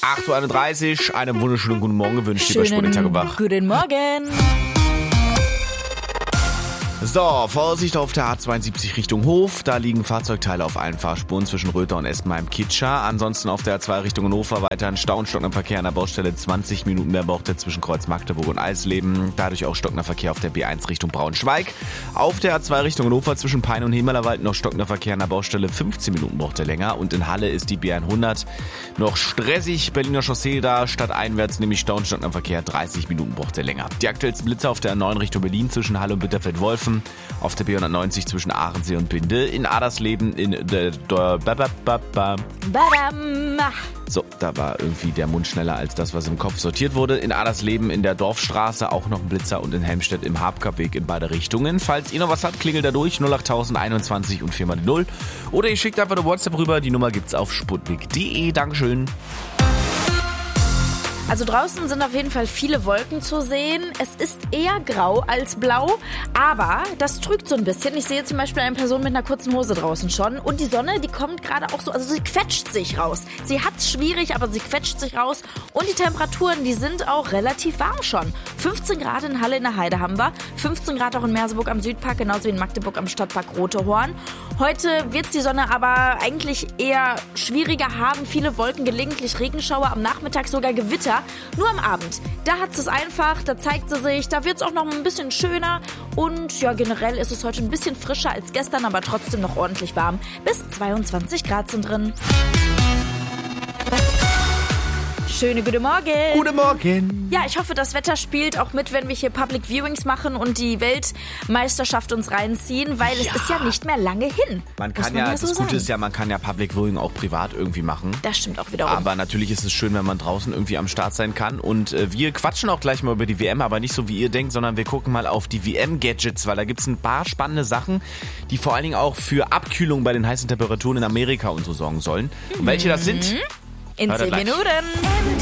8.31 Uhr, einen wunderschönen guten Morgen wünscht dir bei Sputnik wach. Guten Morgen. So, Vorsicht auf der A72 Richtung Hof. Da liegen Fahrzeugteile auf allen Fahrspuren zwischen Röther und Espenheim-Kitscher. Ansonsten auf der A2 Richtung Hannover weiter ein Stau und stockender Verkehr an der Baustelle. 20 Minuten mehr braucht er zwischen Kreuz Magdeburg und Eisleben. Dadurch auch stockender Verkehr auf der B1 Richtung Braunschweig. Auf der A2 Richtung Hannover zwischen Peine und Himmerlerwald noch stockender Verkehr an der Baustelle. 15 Minuten braucht er länger. Und in Halle ist die B100 noch stressig. Berliner Chaussee da stadteinwärts, nämlich Stau und stockender Verkehr. 30 Minuten braucht er länger. Die aktuellsten Blitze auf der A9 Richtung Berlin zwischen Halle und Bitterfeld-Wolfen. Auf der B190 zwischen Aachensee und Binde, in Adersleben, in der So, da war irgendwie der Mund schneller als das, was im Kopf sortiert wurde. In Adersleben, in der Dorfstraße, auch noch ein Blitzer und in Helmstedt im Habkappweg in beide Richtungen. Falls ihr noch was habt, klingelt da durch, 08021 und 4x0. Oder ihr schickt einfach eine WhatsApp rüber, die Nummer gibt's auf sputnik.de. Dankeschön. Also draußen sind auf jeden Fall viele Wolken zu sehen. Es ist eher grau als blau, aber das trügt so ein bisschen. Ich sehe zum Beispiel eine Person mit einer kurzen Hose draußen schon und die Sonne, die kommt gerade auch so, also sie quetscht sich raus. Sie hat's schwierig, aber sie quetscht sich raus und die Temperaturen, die sind auch relativ warm schon. 15 Grad in Halle in der Heide haben wir, 15 Grad auch in Merseburg am Südpark, genauso wie in Magdeburg am Stadtpark Rotehorn. Heute wird's die Sonne aber eigentlich eher schwieriger haben, viele Wolken, gelegentlich Regenschauer, am Nachmittag sogar Gewitter. Nur am Abend, da hat es einfach, da zeigt sie sich, da wird es auch noch ein bisschen schöner und ja, generell ist es heute ein bisschen frischer als gestern, aber trotzdem noch ordentlich warm. Bis 22 Grad sind drin. Schöne guten Morgen. Guten Morgen. Ja, ich hoffe, das Wetter spielt auch mit, wenn wir hier Public Viewings machen und die Weltmeisterschaft uns reinziehen, weil es ist ja nicht mehr lange hin. Man kann ja, das Gute ist ja, man kann ja Public Viewing auch privat irgendwie machen. Das stimmt auch wiederum. Aber natürlich ist es schön, wenn man draußen irgendwie am Start sein kann. Und wir quatschen auch gleich mal über die WM, aber nicht so, wie ihr denkt, sondern wir gucken mal auf die WM-Gadgets, weil da gibt's ein paar spannende Sachen, die vor allen Dingen auch für Abkühlung bei den heißen Temperaturen in Amerika und so sorgen sollen. Und welche das sind? In 10 Minuten.